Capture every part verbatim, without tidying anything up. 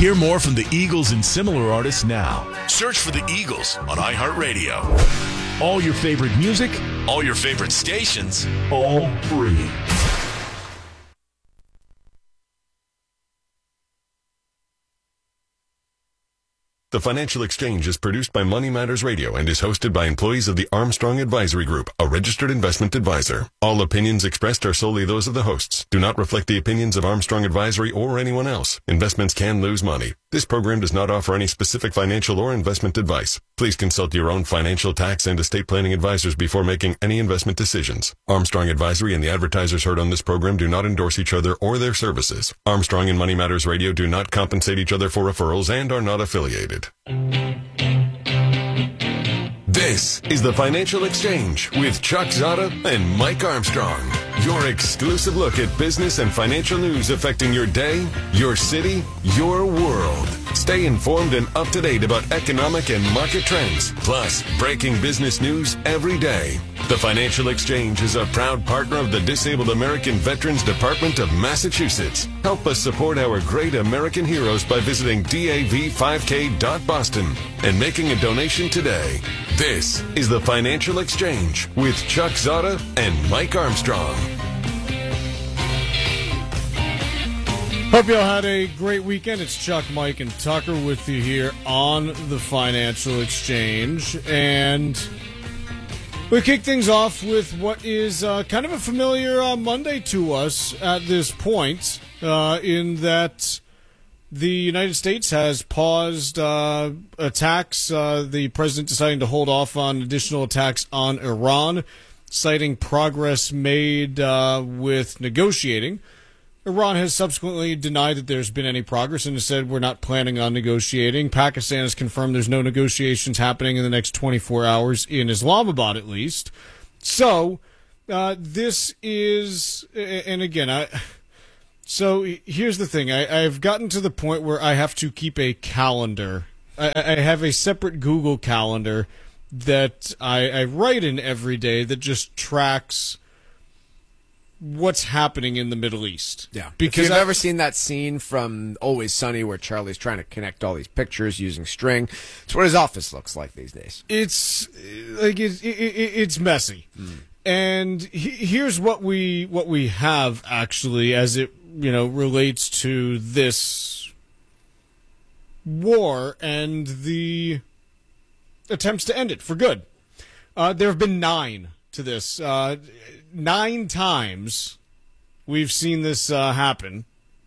Hear more from the Eagles and similar artists now. Search for the Eagles on iHeartRadio. All your favorite music, all your favorite stations, all free. The Financial Exchange is produced by Money Matters Radio and is hosted by employees of the Armstrong Advisory Group, a registered investment advisor. All opinions expressed are solely those of the hosts, do not reflect the opinions of Armstrong Advisory or anyone else. Investments can lose money. This program does not offer any specific financial or investment advice. Please consult your own financial, tax, and estate planning advisors before making any investment decisions. Armstrong Advisory and the advertisers heard on this program do not endorse each other or their services. Armstrong and Money Matters Radio do not compensate each other for referrals and are not affiliated. This is the Financial Exchange with Chuck Zada and Mike Armstrong. Your exclusive look at business and financial news affecting your day, your city, your world. Stay informed and up to date about economic and market trends, plus breaking business news every day. The Financial Exchange is a proud partner of the Disabled American Veterans Department of Massachusetts. Help us support our great American heroes by visiting D A V five K dot boston and making a donation today. This is the Financial Exchange with Chuck Zada and Mike Armstrong. Hope you all had a great weekend. It's Chuck, Mike, and Tucker with you here on the Financial Exchange. And we kick things off with what is uh, kind of a familiar uh, Monday to us at this point, uh, in that the United States has paused uh, attacks, uh, the president deciding to hold off on additional attacks on Iran, citing progress made uh, with negotiating. Iran has subsequently denied that there's been any progress and has said we're not planning on negotiating. Pakistan has confirmed there's no negotiations happening in the next twenty-four hours, in Islamabad at least. So uh, this is, and again, I... So here's the thing. I, I've gotten to the point where I have to keep a calendar. I, I have a separate Google calendar that I, I write in every day that just tracks what's happening in the Middle East. Yeah. Because if you've I, ever seen that scene from Always Sunny where Charlie's trying to connect all these pictures using string, it's what his office looks like these days. It's like it, it, it, it's messy. Mm. And he, here's what we what we have actually as it you know, relates to this war and the attempts to end it for good. Uh, there have been nine to this. Uh, nine times we've seen this uh, happen.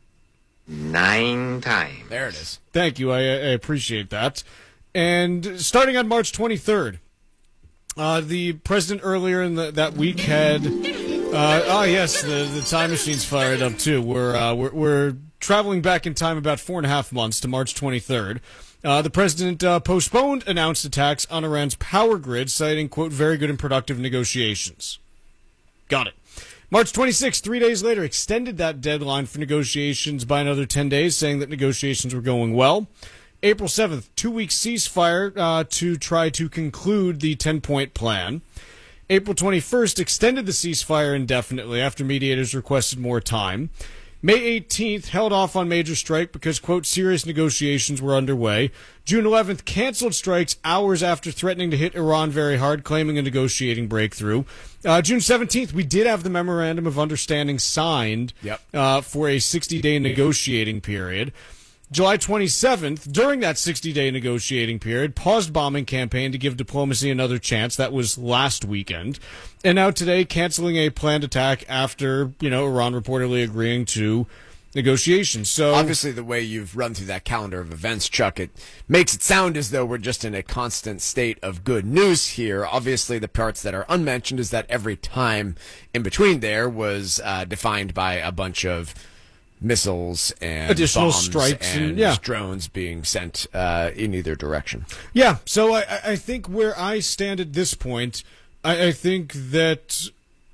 Nine times. There it is. Thank you. I, I appreciate that. And starting on March twenty-third, uh, the president earlier in the, that week had... Uh, oh yes, the the time machine's fired up too. We're uh, we're, we're traveling back in time about four and a half months to March twenty-third. Uh, the president uh, postponed announced attacks on Iran's power grid, citing quote very good and productive negotiations. Got it. March twenty-sixth, three days later, extended that deadline for negotiations by another ten days, saying that negotiations were going well. April seventh, two-week ceasefire uh, to try to conclude the ten-point plan. April twenty-first extended the ceasefire indefinitely after mediators requested more time. May eighteenth held off on major strike because, quote, serious negotiations were underway. June eleventh canceled strikes hours after threatening to hit Iran very hard, claiming a negotiating breakthrough. Uh, June seventeenth, we did have the Memorandum of Understanding signed yep. uh, for a sixty-day negotiating period. July twenty-seventh, during that sixty-day negotiating period, paused bombing campaign to give diplomacy another chance. That was last weekend. And now today, canceling a planned attack after, you know, Iran reportedly agreeing to negotiations. So obviously, the way you've run through that calendar of events, Chuck, it makes it sound as though we're just in a constant state of good news here. Obviously, the parts that are unmentioned is that every time in between there was uh, defined by a bunch of missiles and additional bombs strikes and, and yeah. drones being sent uh, in either direction. Yeah, so I, I think where I stand at this point, I, I think that,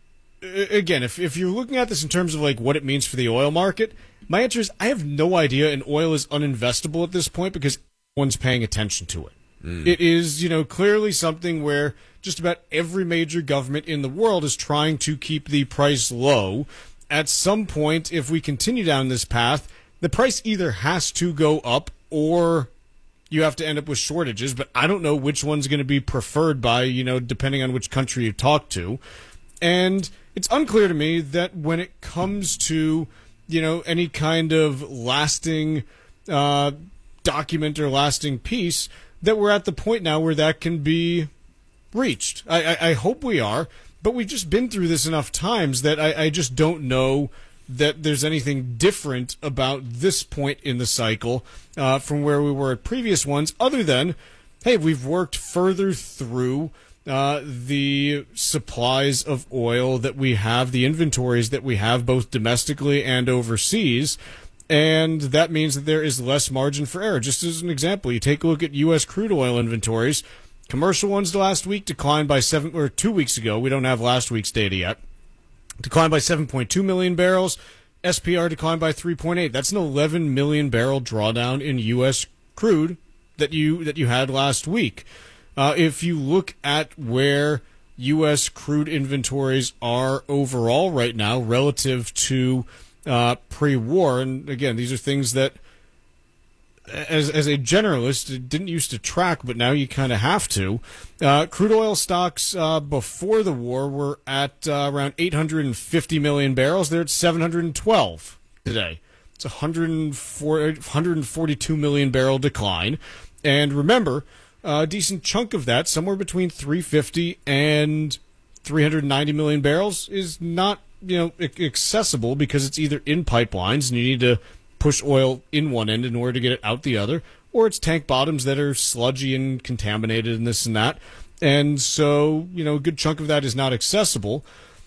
again, if, if you're looking at this in terms of like what it means for the oil market, my answer is I have no idea, and oil is uninvestable at this point because everyone's paying attention to it. Mm. It is, you know, clearly something where just about every major government in the world is trying to keep the price low. At some point, if we continue down this path, the price either has to go up or you have to end up with shortages, but I don't know which one's going to be preferred by, you know, depending on which country you talk to. And it's unclear to me that when it comes to, you know, any kind of lasting uh, document or lasting piece, that we're at the point now where that can be reached. I, I, I hope we are, but we've just been through this enough times that I, I just don't know that there's anything different about this point in the cycle uh, from where we were at previous ones, other than, hey, we've worked further through uh, the supplies of oil that we have, the inventories that we have, both domestically and overseas, and that means that there is less margin for error. Just as an example, you take a look at U S crude oil inventories. Commercial ones last week declined by seven, or two weeks ago. We don't have last week's data yet. Declined by seven point two million barrels. S P R declined by three point eight. That's an eleven million barrel drawdown in U S crude that you that you had last week. Uh, if you look at where U S crude inventories are overall right now relative to uh, pre-war, and again, these are things that As as a generalist, it didn't used to track, but now you kind of have to. Uh, crude oil stocks uh, before the war were at uh, around eight hundred fifty million barrels. They're at seven hundred twelve today. It's a one hundred forty-two million barrel decline. And remember, a decent chunk of that, somewhere between three hundred fifty and three hundred ninety million barrels, is not, you know, accessible because it's either in pipelines and you need to push oil in one end in order to get it out the other, or it's tank bottoms that are sludgy and contaminated and this and that. And so, you know, a good chunk of that is not accessible.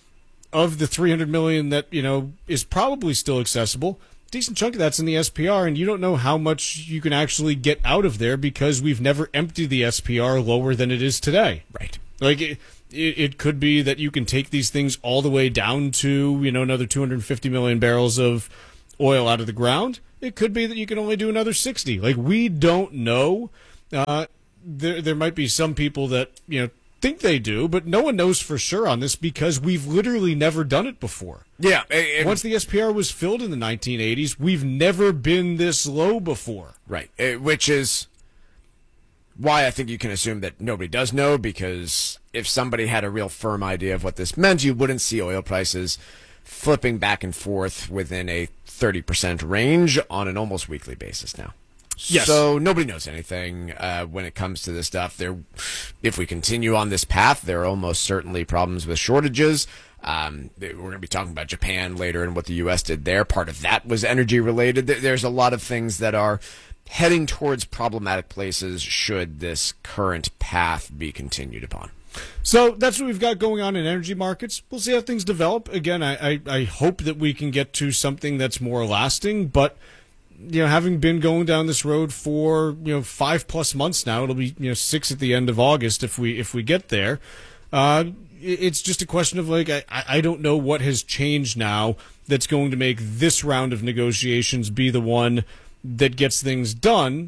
Of the three hundred million that, you know, is probably still accessible, a decent chunk of that's in the S P R, and you don't know how much you can actually get out of there because we've never emptied the S P R lower than it is today. Right. Like, it, it, it could be that you can take these things all the way down to, you know, another two hundred fifty million barrels of oil out of the ground. It could be that you can only do another sixty. Like, we don't know. Uh, there, there might be some people that, you know, think they do, but no one knows for sure on this because we've literally never done it before. Yeah. It, Once the S P R was filled in the nineteen eighties, we've never been this low before. Right. It, which is why I think you can assume that nobody does know, because if somebody had a real firm idea of what this meant, you wouldn't see oil prices flipping back and forth within a thirty percent range on an almost weekly basis now. Yes. So nobody knows anything uh, when it comes to this stuff. There, if we continue on this path, there are almost certainly problems with shortages. Um, we're going to be talking about Japan later and what the U S did there. Part of that was energy related. There's a lot of things that are heading towards problematic places should this current path be continued upon. So that's what we've got going on in energy markets. We'll see how things develop. Again, I, I, I hope that we can get to something that's more lasting, but you know, having been going down this road for, you know, five plus months now, it'll be, you know, six at the end of August if we if we get there. Uh, it's just a question of, like, I, I don't know what has changed now that's going to make this round of negotiations be the one that gets things done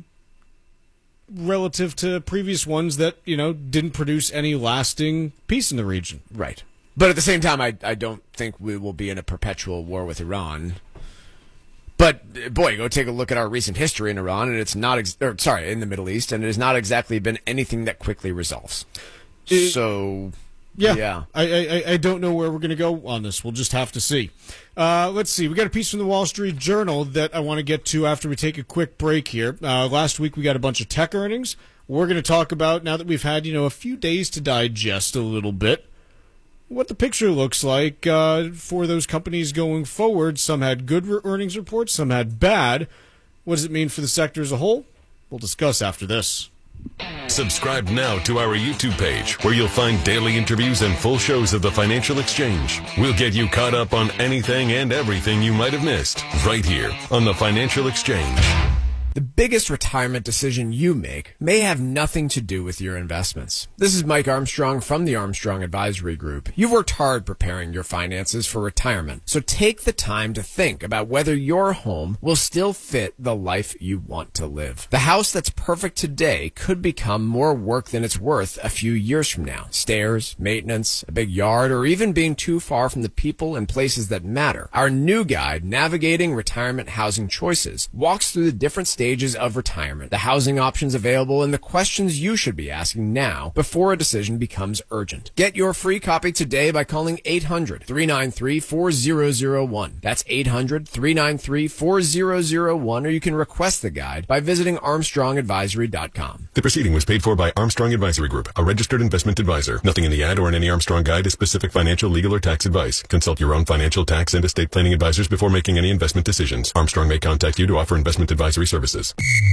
relative to previous ones that, you know, didn't produce any lasting peace in the region. Right. But at the same time, I, I don't think we will be in a perpetual war with Iran. But, boy, go take a look at our recent history in Iran, and it's not, ex- or sorry, in the Middle East, and it has not exactly been anything that quickly resolves. It, so, yeah, yeah. I, I, I don't know where we're going to go on this. We'll just have to see. Uh, let's see. We got a piece from the Wall Street Journal that I want to get to after we take a quick break here. Uh, last week we got a bunch of tech earnings. We're going to talk about, now that we've had, you know, a few days to digest a little bit, what the picture looks like uh, for those companies going forward. Some had good re- earnings reports, some had bad. What does it mean for the sector as a whole? We'll discuss after this. Subscribe now to our YouTube page, where you'll find daily interviews and full shows of the Financial Exchange. We'll get you caught up on anything and everything you might have missed right here on the Financial Exchange. The biggest retirement decision you make may have nothing to do with your investments. This is Mike Armstrong from the Armstrong Advisory Group. You've worked hard preparing your finances for retirement, so take the time to think about whether your home will still fit the life you want to live. The house that's perfect today could become more work than it's worth a few years from now. Stairs, maintenance, a big yard, or even being too far from the people and places that matter. Our new guide, Navigating Retirement Housing Choices, walks through the different stages of retirement, the housing options available, and the questions you should be asking now before a decision becomes urgent. Get your free copy today by calling eight hundred, three nine three, four zero zero one. That's eight hundred, three nine three, four zero zero one, or you can request the guide by visiting armstrong advisory dot com. The proceeding was paid for by Armstrong Advisory Group, a registered investment advisor. Nothing in the ad or in any Armstrong guide is specific financial, legal, or tax advice. Consult your own financial, tax, and estate planning advisors before making any investment decisions. Armstrong may contact you to offer investment advisory services.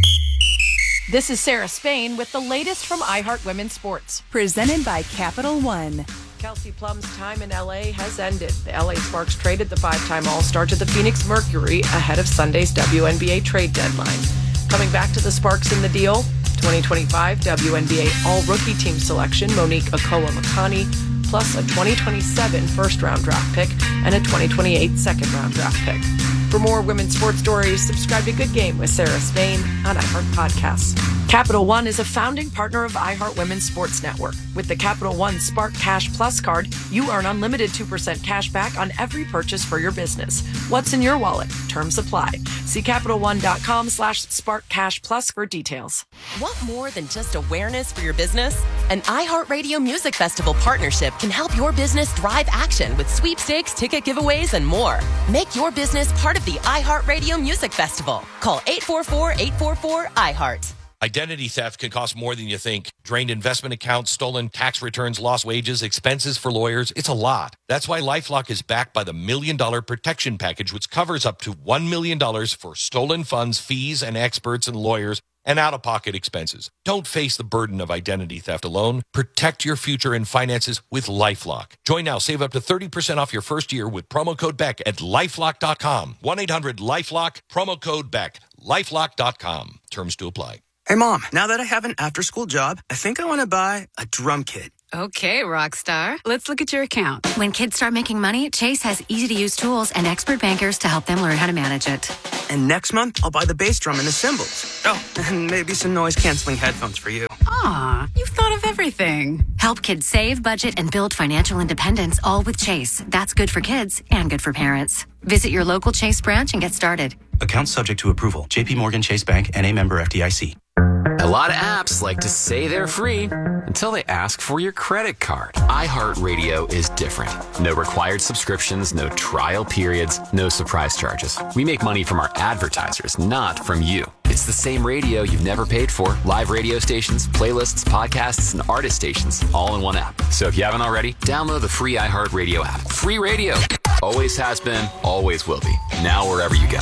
This is Sarah Spain with the latest from iHeart Women's Sports. Presented by Capital One. Kelsey Plum's time in L A has ended. The L A Sparks traded the five-time All-Star to the Phoenix Mercury ahead of Sunday's W N B A trade deadline. Coming back to the Sparks in the deal, twenty twenty-five W N B A All-Rookie Team selection Monique Okoa-Makani, plus a twenty twenty-seven first-round draft pick and a twenty twenty-eight second-round draft pick. For more women's sports stories, subscribe to Good Game with Sarah Spain on iHeart Podcasts. Capital One is a founding partner of iHeart Women's Sports Network. With the Capital One Spark Cash Plus card, you earn unlimited two percent cash back on every purchase for your business. What's in your wallet? Terms apply. See CapitalOne.com slash Spark Cash Plus for details. Want more than just awareness for your business? An iHeartRadio Music Festival partnership can help your business drive action with sweepstakes, ticket giveaways, and more. Make your business part of the iHeartRadio Music Festival. Call eight four four, eight four four, I heart. Identity theft can cost more than you think. Drained investment accounts, stolen tax returns, lost wages, expenses for lawyers. It's a lot. That's why LifeLock is backed by the Million Dollar Protection Package, which covers up to one million dollars for stolen funds, fees, and experts and lawyers, and out-of-pocket expenses. Don't face the burden of identity theft alone. Protect your future and finances with LifeLock. Join now. Save up to thirty percent off your first year with promo code Beck at lifelock dot com. one eight hundred lifelock, promo code Beck, lifelock dot com. Terms to apply. Hey, Mom, now that I have an after-school job, I think I want to buy a drum kit. Okay, Rockstar. Let's look at your account. When kids start making money, Chase has easy-to-use tools and expert bankers to help them learn how to manage it. And next month, I'll buy the bass drum and the cymbals. Oh, and maybe some noise-canceling headphones for you. Aw, you've thought of everything. Help kids save, budget, and build financial independence, all with Chase. That's good for kids and good for parents. Visit your local Chase branch and get started. Account subject to approval. J P Morgan Chase Bank, N A member F D I C. A lot of apps like to say they're free until they ask for your credit card. iHeartRadio is different. No required subscriptions, no trial periods, no surprise charges. We make money from our advertisers, not from you. It's the same radio you've never paid for. Live radio stations, playlists, podcasts, and artist stations, all in one app. So if you haven't already, download the free iHeartRadio app. Free radio. Always has been, always will be. Now wherever you go.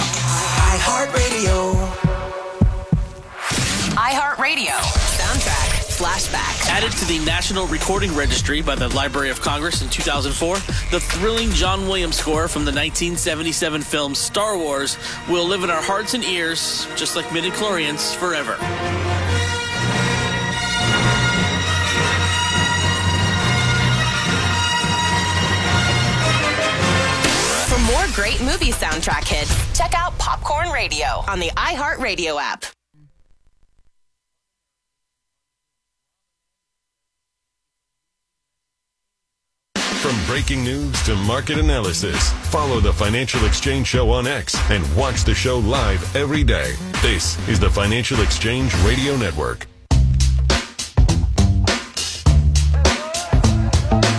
iHeartRadio. iHeartRadio. Soundtrack Flashback. Added to the National Recording Registry by the Library of Congress in two thousand four, the thrilling John Williams score from the nineteen seventy-seven film Star Wars will live in our hearts and ears, just like midichlorians, forever. For more great movie soundtrack hits, check out Popcorn Radio on the iHeartRadio app. From breaking news to market analysis, follow the Financial Exchange Show on X and watch the show live every day. This is the Financial Exchange Radio Network.